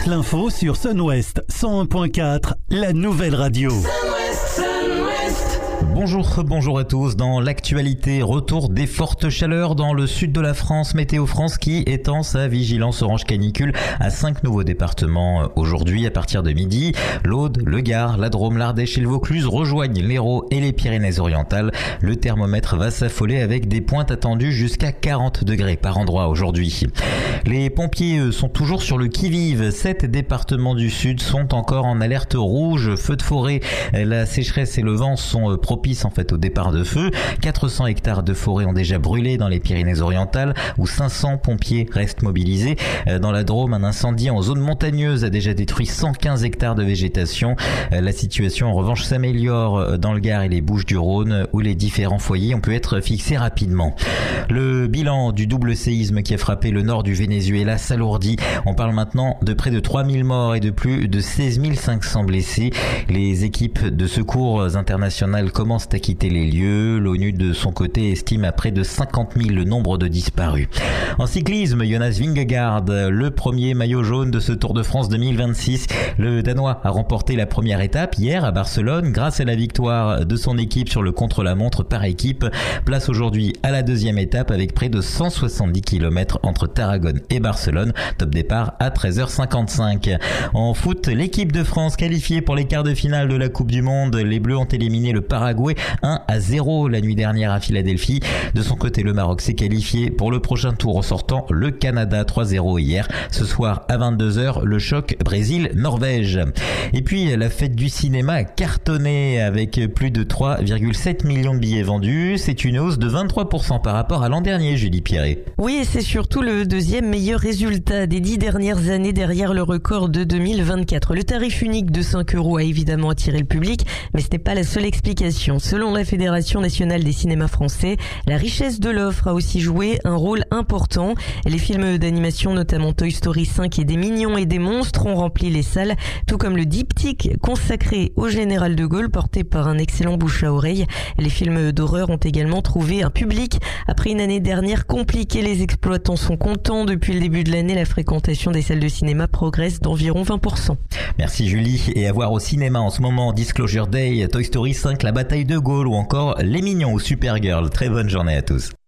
toute l'info sur Sun-Ouest 101.4, la nouvelle radio. Bonjour à tous. Dans l'actualité, retour des fortes chaleurs dans le sud de la France. Météo France qui étend sa vigilance orange canicule à 5 nouveaux départements aujourd'hui à partir de midi. L'Aude, le Gard, la Drôme, l'Ardèche et le Vaucluse rejoignent l'Hérault et les Pyrénées-Orientales. Le thermomètre va s'affoler avec des pointes attendues jusqu'à 40 degrés par endroit aujourd'hui. Les pompiers sont toujours sur le qui-vive. 7 départements du sud sont encore en alerte rouge. Feu de forêt, la sécheresse et le vent sont propices au départ de feu. 400 hectares de forêt ont déjà brûlé dans les Pyrénées-Orientales où 500 pompiers restent mobilisés. Dans la Drôme, un incendie en zone montagneuse a déjà détruit 115 hectares de végétation. La situation en revanche s'améliore dans le Gard et les Bouches-du-Rhône où les différents foyers ont pu être fixés rapidement. Le bilan du double séisme qui a frappé le nord du Venezuela s'alourdit. On parle maintenant de près de 3000 morts et de plus de 16 500 blessés. Les équipes de secours internationales commencent à quitter les lieux. L'ONU de son côté estime à près de 50 000 le nombre de disparus. En cyclisme, Jonas Vingegaard, le premier maillot jaune de ce Tour de France 2026. Le Danois a remporté la première étape hier à Barcelone grâce à la victoire de son équipe sur le contre-la-montre par équipe. Place aujourd'hui à la deuxième étape avec près de 170 km entre Tarragone et Barcelone. Top départ à 13h55. En foot, l'équipe de France qualifiée pour les quarts de finale de la Coupe du Monde. Les Bleus ont éliminé le Paraguay 1-0 la nuit dernière à Philadelphie. De son côté, le Maroc s'est qualifié pour le prochain tour en sortant le Canada 3-0 hier. Ce soir à 22h, le choc Brésil-Norvège. Et puis, la fête du cinéma a cartonné avec plus de 3,7 millions de billets vendus. C'est une hausse de 23% par rapport à l'an dernier, Julie Pierret. Oui, et c'est surtout le deuxième meilleur résultat des 10 dernières années derrière le record de 2024. Le tarif unique de 5 € a évidemment attiré le public, mais ce n'est pas la seule explication. Selon la Fédération nationale des cinémas français, la richesse de l'offre a aussi joué un rôle important. Les films d'animation, notamment Toy Story 5 et des Mignons et des Monstres, ont rempli les salles, tout comme le diptyque consacré au général de Gaulle, porté par un excellent bouche à oreille. Les films d'horreur ont également trouvé un public. Après une année dernière compliquée, les exploitants sont contents. Depuis le début de l'année, la fréquentation des salles de cinéma progresse d'environ 20%. Merci Julie. Et à voir au cinéma en ce moment, Disclosure Day, Toy Story 5, La bataille de Gaulle ou encore Les Mignons ou Supergirl. Très bonne journée à tous.